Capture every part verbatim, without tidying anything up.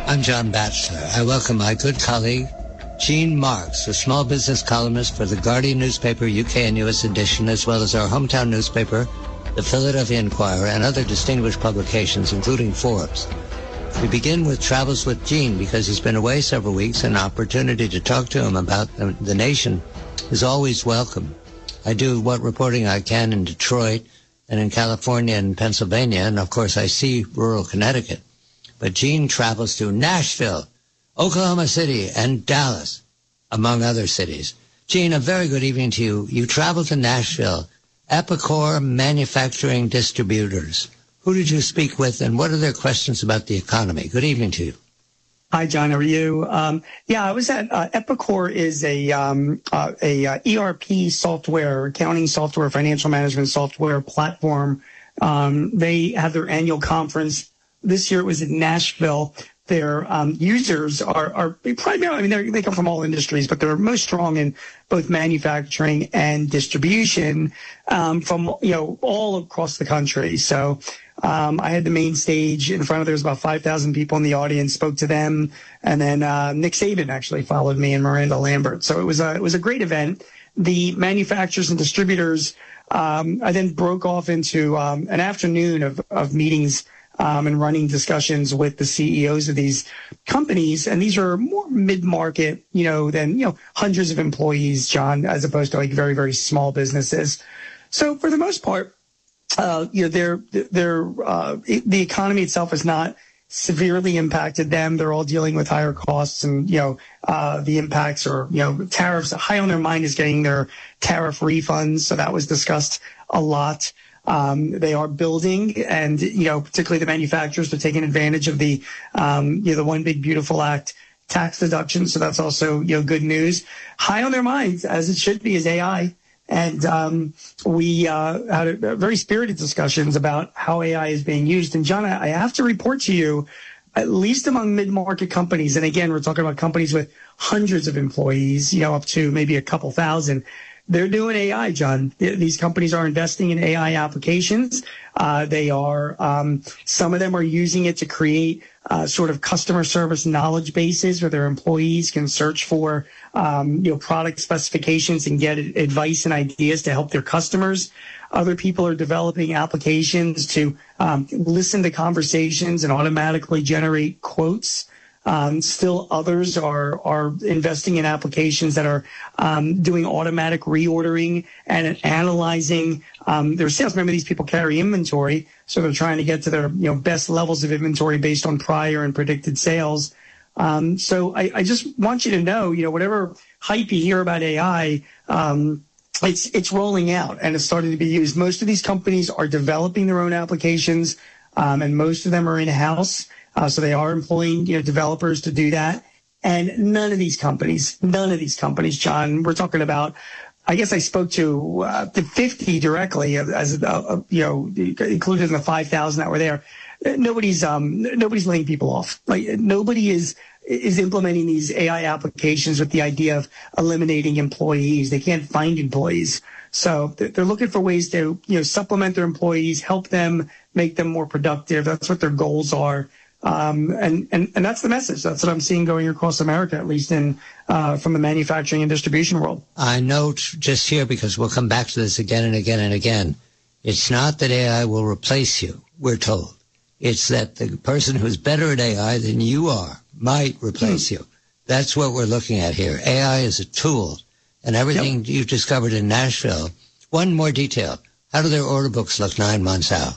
I'm John Batchelor. I welcome my good colleague, Gene Marks, a small business columnist for the Guardian newspaper, U K and U S edition, as well as our hometown newspaper, the Philadelphia Inquirer, and other distinguished publications, including Forbes. We begin with Travels with Gene because he's been away several weeks, and an opportunity to talk to him about the, the nation is always welcome. I do what reporting I can in Detroit and in California and Pennsylvania, and of course I see rural Connecticut. But Gene travels to Nashville, Oklahoma City, and Dallas, among other cities. Gene, a very good evening to you. You traveled to Nashville, Epicor Manufacturing Distributors. Who did you speak with, and what are their questions about the economy? Good evening to you. Hi, John. How are you? Um, yeah, I was at uh, Epicor is a um, uh, a uh, E R P software, accounting software, financial management software platform. Um, they have their annual conference. This year it was in Nashville. Their um, users are, are primarily, I mean, they come from all industries, but they're most strong in both manufacturing and distribution um, from, you know, all across the country. So um, I had the main stage in front of, there was about five thousand people in the audience, spoke to them. And then uh, Nick Saban actually followed me and Miranda Lambert. So it was a, it was a great event. The manufacturers and distributors, um, I then broke off into um, an afternoon of, of meetings Um, and running discussions with the C E Os of these companies. And these are more mid-market, you know, than, you know, hundreds of employees, John, as opposed to like very, very small businesses. So for the most part, uh, you know, they're, they're, uh, the economy itself has not severely impacted them. They're all dealing with higher costs and, you know, uh, the impacts or, you know, tariffs. High on their mind is getting their tariff refunds. So that was discussed a lot. Um, they are building, and you know, particularly the manufacturers are taking advantage of the, um, you know, the One Big Beautiful Act tax deduction. So that's also, you know, good news. High on their minds, as it should be, is A I. And um, we uh, had a, a very spirited discussions about how A I is being used. And John, I have to report to you, at least among mid-market companies, and again, we're talking about companies with hundreds of employees, you know, up to maybe a couple thousand. They're doing A I, John. These companies are investing in A I applications. Uh, they are, um, some of them are using it to create uh, sort of customer service knowledge bases where their employees can search for, um, you know, product specifications and get advice and ideas to help their customers. Other people are developing applications to um, listen to conversations and automatically generate quotes. Um, still others are, are investing in applications that are um, doing automatic reordering and analyzing um, their sales. Remember, these people carry inventory, so they're trying to get to their, you know, best levels of inventory based on prior and predicted sales. Um, so I, I just want you to know, you know, whatever hype you hear about A I, um, it's it's rolling out and it's starting to be used. Most of these companies are developing their own applications, um, and most of them are in-house. Uh, so they are employing, you know, developers to do that. And none of these companies, none of these companies, John, we're talking about, I guess I spoke to uh, the fifty directly as, uh, you know, included in the five thousand that were there. Nobody's, um, nobody's laying people off. Like nobody is, is implementing these A I applications with the idea of eliminating employees. They can't find employees. So they're looking for ways to, you know, supplement their employees, help them, make them more productive. That's what their goals are. Um, and, and, and that's the message. That's what I'm seeing going across America, at least in, uh, from the manufacturing and distribution world. I note just here, because we'll come back to this again and again and again, it's not that A I will replace you, we're told. It's that the person who's better at A I than you are might replace hmm. you. That's what we're looking at here. A I is a tool, and everything yep. you've discovered in Nashville. One more detail. How do their order books look nine months out?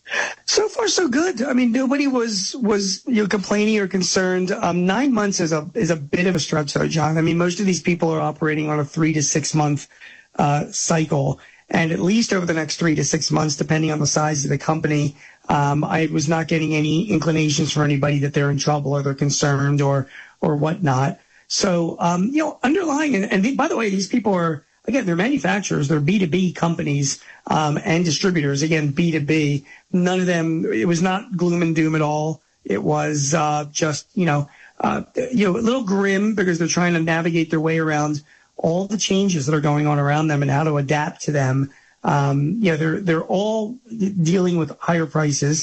So far, so good. I mean, nobody was was you know complaining or concerned. Um, nine months is a is a bit of a stretch, though, John. I mean, most of these people are operating on a three to six month uh, cycle, and at least over the next three to six months, depending on the size of the company, um, I was not getting any inclinations from anybody that they're in trouble or they're concerned or or whatnot. So, um, you know, underlying, and, and the, by the way, these people are. Again, they're manufacturers, they're B two B companies um, and distributors. Again, B two B. None of them, it was not gloom and doom at all. It was uh, just, you know, uh, you know, a little grim because they're trying to navigate their way around all the changes that are going on around them and how to adapt to them. Um, you know, they're they're all dealing with higher prices.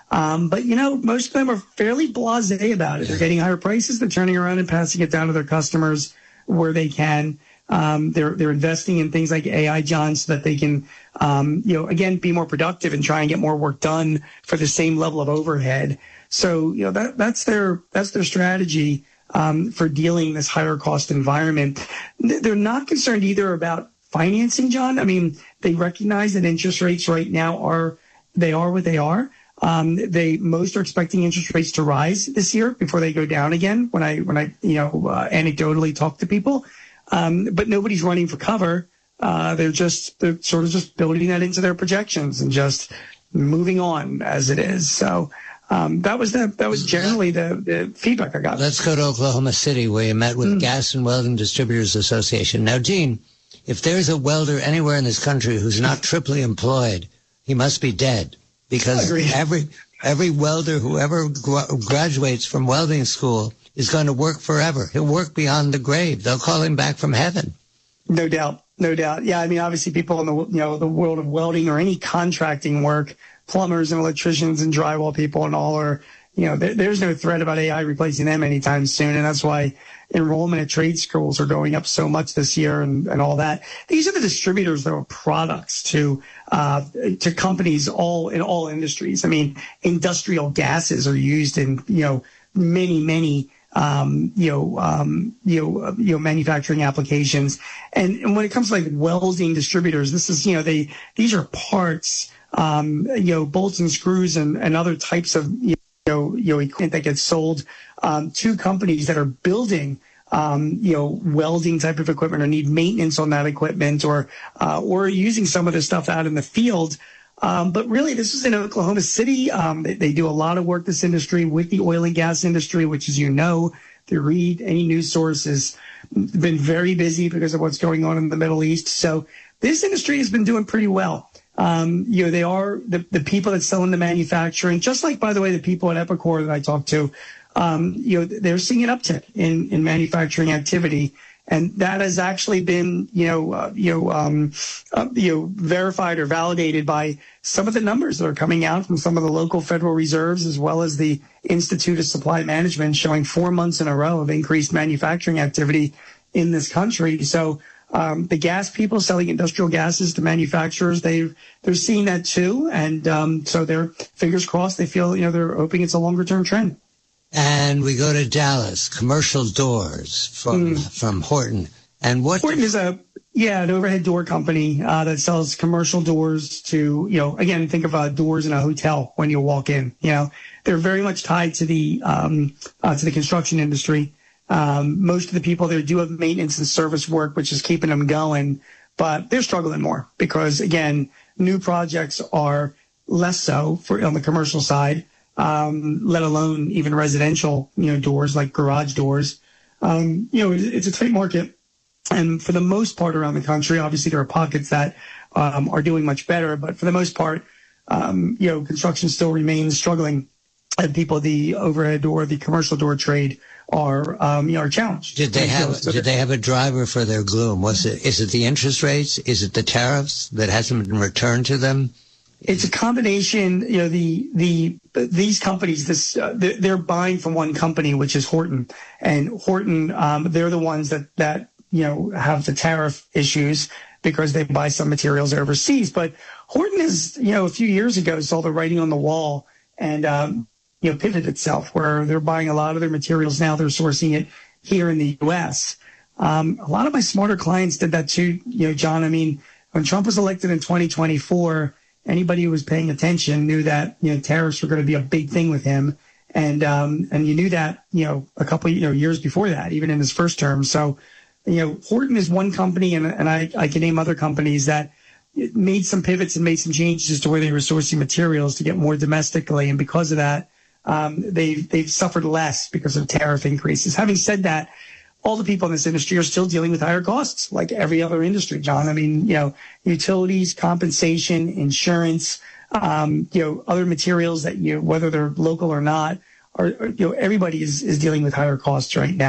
Um, but, you know, most of them are fairly blasé about it. They're getting higher prices. They're turning around and passing it down to their customers where they can. Um, they're they're investing in things like A I, John, so that they can, um, you know, again, be more productive and try and get more work done for the same level of overhead. So, you know, that that's their that's their strategy um, for dealing this higher cost environment. They're not concerned either about financing, John. I mean, they recognize that interest rates right now are they are what they are. Um, they most are expecting interest rates to rise this year before they go down again. When I when I you know uh, anecdotally talk to people. Um, but nobody's running for cover. Uh, they're just they're sort of just building that into their projections and just moving on as it is. So um, that was the that was generally the, the feedback I got. Let's go to Oklahoma City, where you met with mm. Gas and Welding Distributors Association. Now, Gene, if there's a welder anywhere in this country who's not triply employed, he must be dead, because every every welder who ever gra- graduates from welding school is going to work forever. He'll work beyond the grave. They'll call him back from heaven. No doubt. No doubt. Yeah, I mean, obviously people in the, you know, the world of welding or any contracting work, plumbers and electricians and drywall people and all are, you know, there, there's no threat about A I replacing them anytime soon. And that's why enrollment at trade schools are going up so much this year and, and all that. These are the distributors that are products to, uh, to companies all in all industries. I mean, industrial gases are used in, you know, many, many Um, you know, um, you know, uh, you know, manufacturing applications, and, and when it comes to like welding distributors, this is, you know, they these are parts, um, you know, bolts and screws and, and other types of you know, you know, equipment that gets sold um, to companies that are building, um, you know, welding type of equipment or need maintenance on that equipment, or uh, or using some of this stuff out in the field. Um, but really, this is in Oklahoma City. Um, they, they do a lot of work, this industry, with the oil and gas industry, which, as you know, if you read any news source, has been very busy because of what's going on in the Middle East. So this industry has been doing pretty well. Um, you know, they are the, the people that sell into manufacturing, just like, by the way, the people at Epicor that I talked to, um, you know, they're seeing an uptick in, in manufacturing activity. And that has actually been, you know, uh, you know, um, uh, you know, verified or validated by some of the numbers that are coming out from some of the local Federal Reserves, as well as the Institute of Supply Management, showing four months in a row of increased manufacturing activity in this country. So um, the gas people selling industrial gases to manufacturers, they they're seeing that too, and um, so they're fingers crossed. They feel, you know, they're hoping it's a longer term trend. And we go to Dallas, commercial doors from mm. from Horton. And what Horton is a yeah an overhead door company uh, that sells commercial doors to, you know, again, think of uh, doors in a hotel when you walk in. You know, they're very much tied to the um, uh, to the construction industry. Um, most of the people there do have maintenance and service work, which is keeping them going, but they're struggling more because, again, new projects are less so for on the commercial side. Um, let alone even residential, you know, doors like garage doors. Um, you know, it, it's a tight market. And for the most part around the country, obviously there are pockets that um, are doing much better. But for the most part, um, you know, construction still remains struggling. And people, the overhead door, the commercial door trade are, um, you know, are challenged. Did they have, so did they have a driver for their gloom? Was it, is it the interest rates? Is it the tariffs that hasn't been returned to them? It's a combination, you know, the, the, these companies, this, uh, they're, they're buying from one company, which is Horton, and Horton, um, they're the ones that, that, you know, have the tariff issues because they buy some materials overseas. But Horton is, you know, a few years ago saw the writing on the wall and, um, you know, pivoted itself where they're buying a lot of their materials now. They're sourcing it here in the U S. Um, a lot of my smarter clients did that too, you know, John. I mean, when Trump was elected in twenty twenty-four, anybody who was paying attention knew that, you know, tariffs were going to be a big thing with him. And, um, and you knew that, you know, a couple, you know, years before that, even in his first term. So, you know, Horton is one company, and, and I, I can name other companies that made some pivots and made some changes as to where they were sourcing materials to get more domestically. And because of that, um, they've, they've suffered less because of tariff increases. Having said that, all the people in this industry are still dealing with higher costs, like every other industry, John. I mean, you know, utilities, compensation, insurance, um, you know, other materials that you, whether they're local or not, are, are you know, everybody is, is dealing with higher costs right now.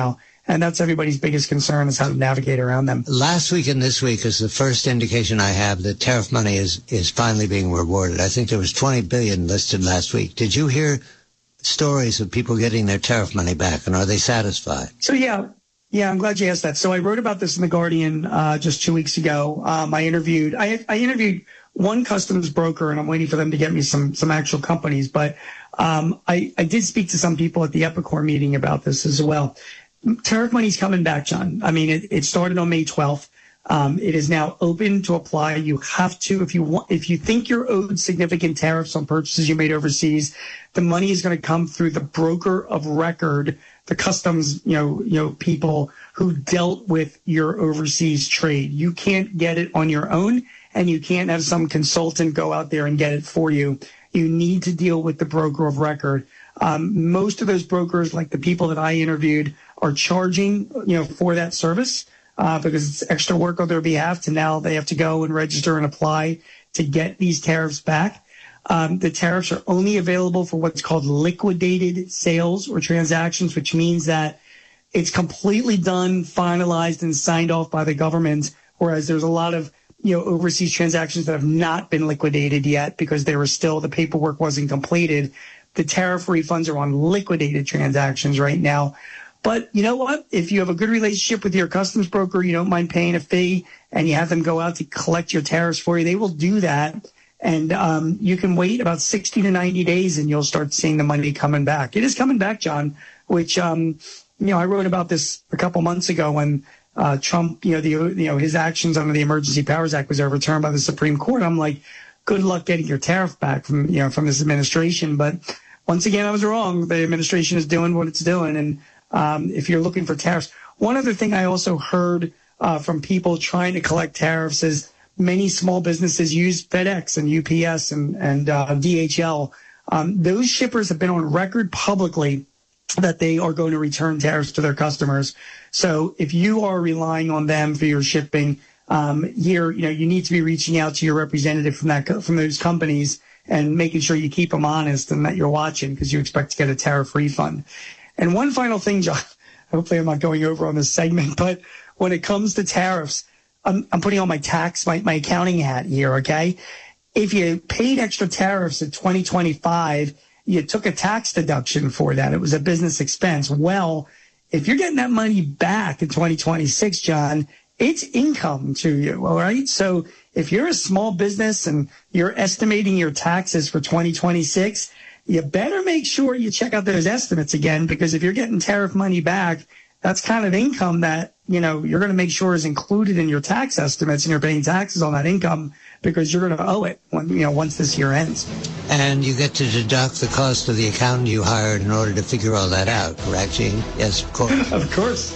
And that's everybody's biggest concern is how to navigate around them. Last week and this week is the first indication I have that tariff money is, is finally being rewarded. I think there was twenty billion dollars listed last week. Did you hear stories of people getting their tariff money back, and are they satisfied? So, yeah. Yeah, I'm glad you asked that. So I wrote about this in The Guardian uh, just two weeks ago. Um, I interviewed I, I interviewed one customs broker, and I'm waiting for them to get me some some actual companies. But um, I, I did speak to some people at the Epicor meeting about this as well. Tariff money's coming back, John. I mean, it, it started on May twelfth. Um, it is now open to apply. You have to, if you want, if you think you're owed significant tariffs on purchases you made overseas, the money is going to come through the broker of record, the customs, you know, you know, people who dealt with your overseas trade. You can't get it on your own, and you can't have some consultant go out there and get it for you. You need to deal with the broker of record. Um, most of those brokers, like the people that I interviewed, are charging, you know, for that service uh, because it's extra work on their behalf. To now they have to go and register and apply to get these tariffs back. Um, the tariffs are only available for what's called liquidated sales or transactions, which means that it's completely done, finalized, and signed off by the government. Whereas there's a lot of, you know, overseas transactions that have not been liquidated yet because they were still, the paperwork wasn't completed. The tariff refunds are on liquidated transactions right now. But you know what? If you have a good relationship with your customs broker, you don't mind paying a fee, and you have them go out to collect your tariffs for you, they will do that. And um, you can wait about sixty to ninety days, and you'll start seeing the money coming back. It is coming back, John, which, um, you know, I wrote about this a couple months ago when uh, Trump, you know, the you know his actions under the Emergency Powers Act was overturned by the Supreme Court. I'm like, good luck getting your tariff back from, you know, from this administration. But once again, I was wrong. The administration is doing what it's doing. And um, if you're looking for tariffs, one other thing I also heard uh, from people trying to collect tariffs is many small businesses use FedEx and U P S and, and uh, D H L. Um, those shippers have been on record publicly that they are going to return tariffs to their customers. So if you are relying on them for your shipping, um, here, you know, you need to be reaching out to your representative from that from those companies and making sure you keep them honest and that you're watching because you expect to get a tariff refund. And one final thing, John, hopefully I'm not going over on this segment, but when it comes to tariffs, I'm, I'm putting on my tax, my, my accounting hat here, okay? If you paid extra tariffs in twenty twenty-five, you took a tax deduction for that. It was a business expense. Well, if you're getting that money back in twenty twenty-six, John, it's income to you, all right? So if you're a small business and you're estimating your taxes for twenty twenty-six, you better make sure you check out those estimates again, because if you're getting tariff money back, that's kind of income that, you know, you're going to make sure is included in your tax estimates, and you're paying taxes on that income because you're going to owe it when, you know, once this year ends. And you get to deduct the cost of the accountant you hired in order to figure all that out, correct, Gene? Yes, of course. Of course.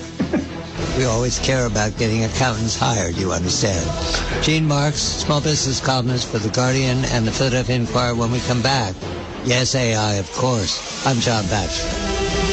We always care about getting accountants hired, you understand. Gene Marks, small business columnist for The Guardian and the Philadelphia Inquirer. When we come back, yes, A I, of course. I'm John Batchelor.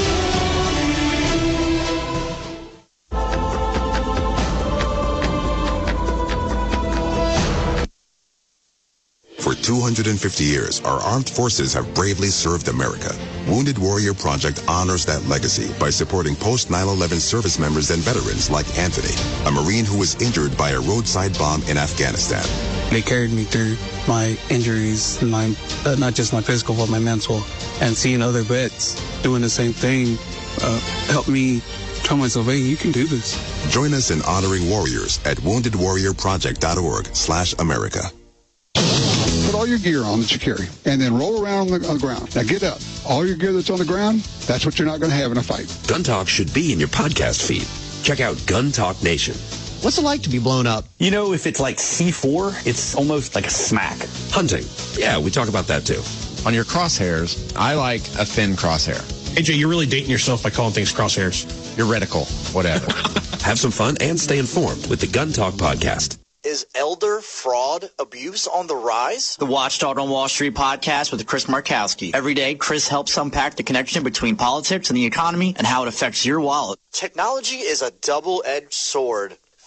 For two hundred fifty years, our armed forces have bravely served America. Wounded Warrior Project honors that legacy by supporting post nine eleven service members and veterans like Anthony, a Marine who was injured by a roadside bomb in Afghanistan. They carried me through my injuries, my uh, not just my physical, but my mental. And seeing other vets doing the same thing uh, helped me tell myself, hey, you can do this. Join us in honoring warriors at wounded warrior project dot org slash America. Put all your gear on that you carry, and then roll around on the, on the ground. Now get up. All your gear that's on the ground, that's what you're not going to have in a fight. Gun Talk should be in your podcast feed. Check out Gun Talk Nation. What's it like to be blown up? You know, if it's like C four, it's almost like a smack. Hunting. Yeah, we talk about that too. On your crosshairs, I like a thin crosshair. A J, you're really dating yourself by calling things crosshairs. Your reticle, whatever. Have some fun and stay informed with the Gun Talk podcast. Is elder fraud abuse on the rise? The Watchdog on Wall Street podcast with Chris Markowski. Every day, Chris helps unpack the connection between politics and the economy and how it affects your wallet. Technology is a double-edged sword.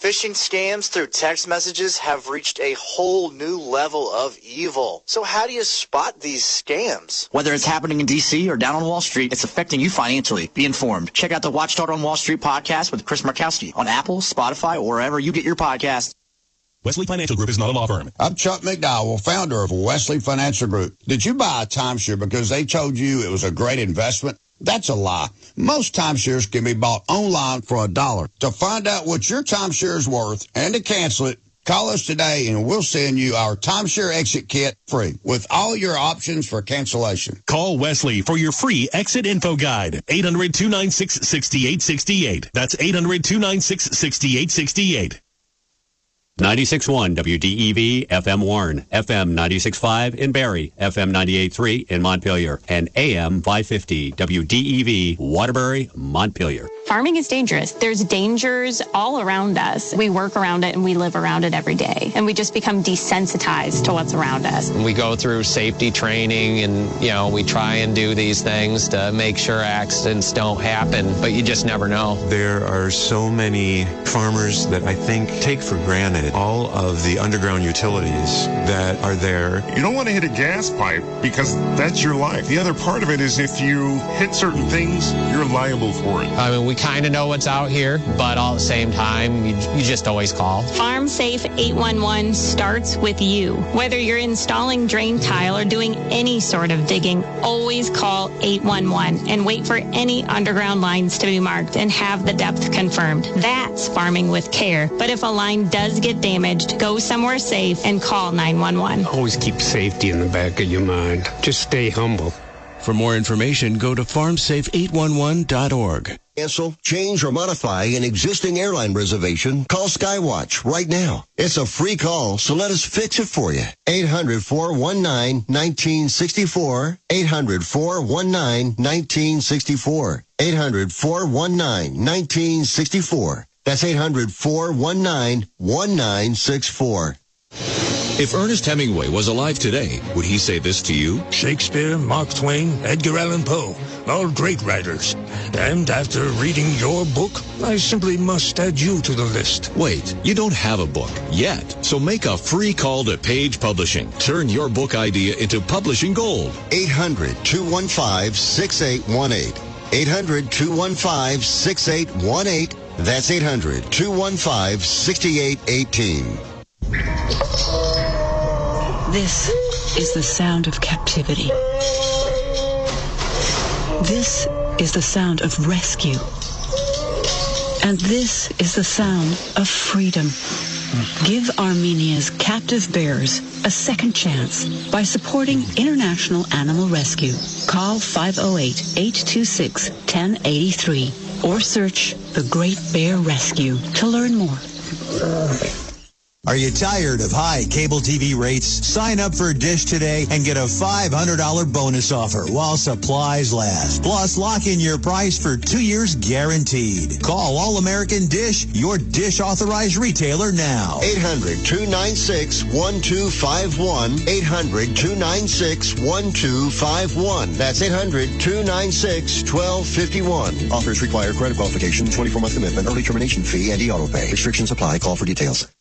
Phishing scams through text messages have reached a whole new level of evil. So how do you spot these scams? Whether it's happening in D C or down on Wall Street, it's affecting you financially. Be informed. Check out the Watchdog on Wall Street podcast with Chris Markowski on Apple, Spotify, or wherever you get your podcasts. Wesley Financial Group is not a law firm. I'm Chuck McDowell, founder of Wesley Financial Group. Did you buy a timeshare because they told you it was a great investment? That's a lie. Most timeshares can be bought online for a dollar. To find out what your timeshare is worth and to cancel it, call us today and we'll send you our timeshare exit kit free with all your options for cancellation. Call Wesley for your free exit info guide. eight hundred, two nine six, six eight six eight. That's eight hundred, two nine six, six eight six eight. ninety-six point one W D E V, F M Warren, F M ninety-six point five in Barrie, F M ninety-eight point three in Montpelier, and A M five fifty W D E V, Waterbury, Montpelier. Farming is dangerous. There's dangers all around us. We work around it and we live around it every day. And we just become desensitized to what's around us. We go through safety training and, you know, we try and do these things to make sure accidents don't happen, but you just never know. There are so many farmers that I think take for granted all of the underground utilities that are there. You don't want to hit a gas pipe because that's your life. The other part of it is if you hit certain things, you're liable for it. I mean, we kind of know what's out here, but all at the same time, you, you just always call. Farm Safe eight one one starts with you. Whether you're installing drain tile or doing any sort of digging, always call eight one one and wait for any underground lines to be marked and have the depth confirmed. That's farming with care. But if a line does get damaged, go somewhere safe and call nine one one. Always keep safety in the back of your mind. Just stay humble. For more information, go to farm safe eight one one dot org. Cancel, change, or modify an existing airline reservation, call Skywatch right now. It's a free call, so let us fix it for you. eight hundred, four one nine, one nine six four. eight hundred, four one nine, one nine six four. eight hundred, four one nine, one nine six four. That's eight hundred, four one nine, one nine six four. If Ernest Hemingway was alive today, would he say this to you? Shakespeare, Mark Twain, Edgar Allan Poe, all great writers. And after reading your book, I simply must add you to the list. Wait, you don't have a book yet, so make a free call to Page Publishing. Turn your book idea into publishing gold. eight hundred, two one five, six eight one eight. eight hundred, two one five, six eight one eight. That's eight hundred, two one five, six eight one eight. This is the sound of captivity. This is the sound of rescue. And this is the sound of freedom. Give Armenia's captive bears a second chance by supporting International Animal Rescue. Call five oh eight, eight two six, one oh eight three or search The Great Bear Rescue to learn more. Are you tired of high cable T V rates? Sign up for Dish today and get a five hundred dollars bonus offer while supplies last. Plus, lock in your price for two years guaranteed. Call All American Dish, your Dish authorized retailer now. eight hundred, two nine six, one two five one. eight hundred, two nine six, one two five one. That's eight hundred, two nine six, one two five one. Offers require credit qualification, twenty-four month commitment, early termination fee, and e-auto pay. Restrictions apply. Call for details.